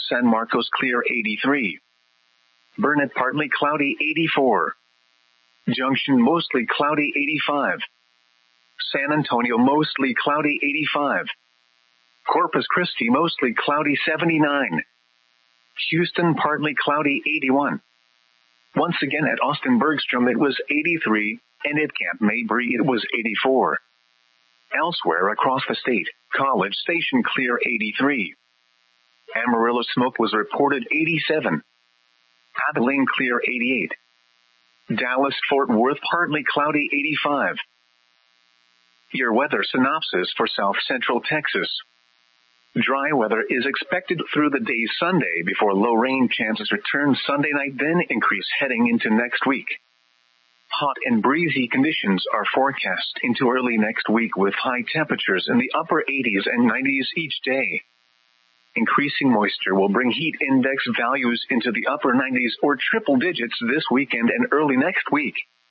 San Marcos clear 83. Burnett partly cloudy 84. Junction mostly cloudy 85. San Antonio mostly cloudy 85. Corpus Christi mostly cloudy 79. Houston partly cloudy 81. Once again at Austin Bergstrom it was 83, and at Camp Mabry it was 84. Elsewhere across the state, College Station clear 83. Amarillo smoke was reported 87. Abilene clear 88. Dallas-Fort Worth partly cloudy 85. Your weather synopsis for South Central Texas. Dry weather is expected through the day Sunday before low rain chances return Sunday night, then increase heading into next week. Hot and breezy conditions are forecast into early next week with high temperatures in the upper 80s and 90s each day. Increasing moisture will bring heat index values into the upper 90s or triple digits this weekend and early next week.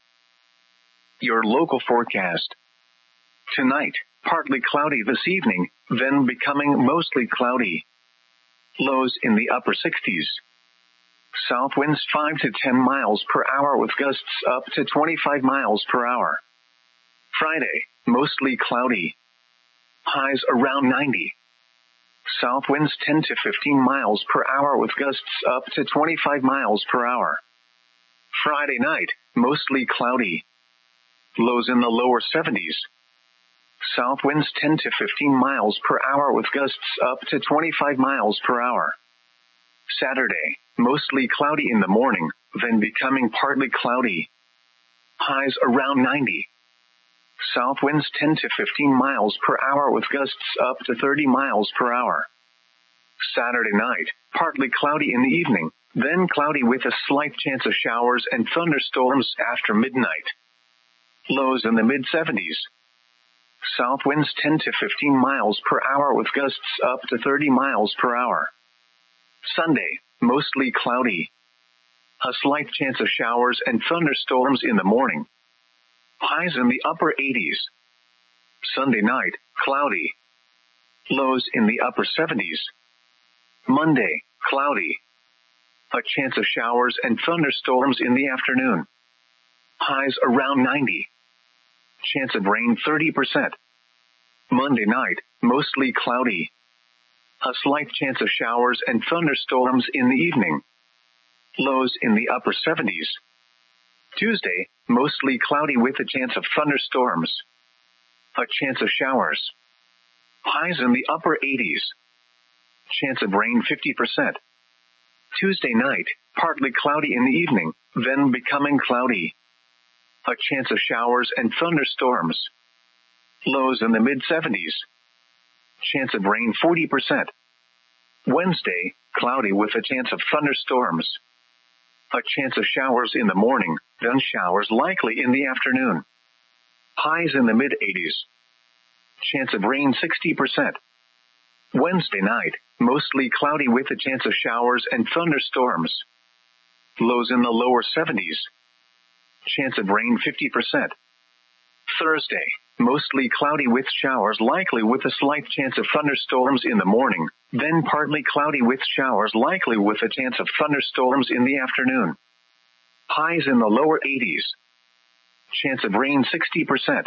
Your local forecast. Tonight, partly cloudy this evening, then becoming mostly cloudy. Lows in the upper 60s. South winds 5 to 10 miles per hour with gusts up to 25 miles per hour. Friday, mostly cloudy. Highs around 90. South winds 10 to 15 miles per hour with gusts up to 25 miles per hour. Friday night, mostly cloudy. Lows in the lower 70s. South winds 10 to 15 miles per hour with gusts up to 25 miles per hour. Saturday, mostly cloudy in the morning, then becoming partly cloudy. Highs around 90. South winds 10 to 15 miles per hour with gusts up to 30 miles per hour. Saturday night, partly cloudy in the evening, then cloudy with a slight chance of showers and thunderstorms after midnight. Lows in the mid-70s. South winds 10 to 15 miles per hour with gusts up to 30 miles per hour. Sunday, mostly cloudy. A slight chance of showers and thunderstorms in the morning. Highs in the upper 80s. Sunday night, cloudy. Lows in the upper 70s. Monday, cloudy. A chance of showers and thunderstorms in the afternoon. Highs around 90. Chance of rain 30%. Monday night, mostly cloudy. A slight chance of showers and thunderstorms in the evening. Lows in the upper 70s. Tuesday, mostly cloudy with a chance of thunderstorms. A chance of showers. Highs in the upper 80s. Chance of rain 50%. Tuesday night, partly cloudy in the evening, then becoming cloudy. A chance of showers and thunderstorms. Lows in the mid-70s. Chance of rain 40%. Wednesday, cloudy with a chance of thunderstorms. A chance of showers in the morning, then showers likely in the afternoon. Highs in the mid-80s. Chance of rain 60%. Wednesday night, mostly cloudy with a chance of showers and thunderstorms. Lows in the lower 70s. Chance of rain 50%. Thursday, mostly cloudy with showers likely with a slight chance of thunderstorms in the morning, then partly cloudy with showers likely with a chance of thunderstorms in the afternoon. Highs in the lower 80s. Chance of rain 60%.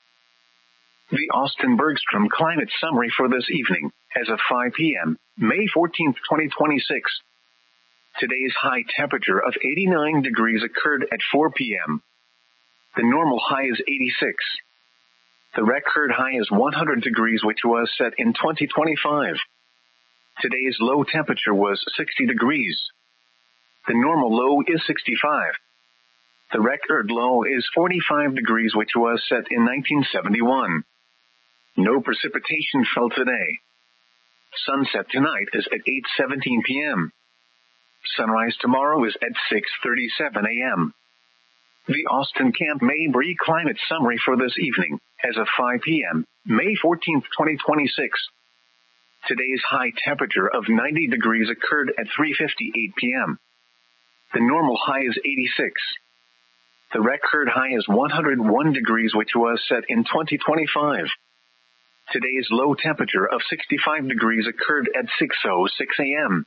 The Austin Bergstrom Climate Summary for this evening, as of 5 p.m., May 14, 2026. Today's high temperature of 89 degrees occurred at 4 p.m. The normal high is 86. The record high is 100 degrees, which was set in 2025. Today's low temperature was 60 degrees. The normal low is 65. The record low is 45 degrees, which was set in 1971. No precipitation fell today. Sunset tonight is at 8:17 p.m. Sunrise tomorrow is at 6:37 a.m. The Austin Camp Mabry Climate Summary for this evening, as of 5 p.m., May 14, 2026. Today's high temperature of 90 degrees occurred at 3:58 p.m. The normal high is 86. The record high is 101 degrees, which was set in 2025. Today's low temperature of 65 degrees occurred at 6:06 a.m.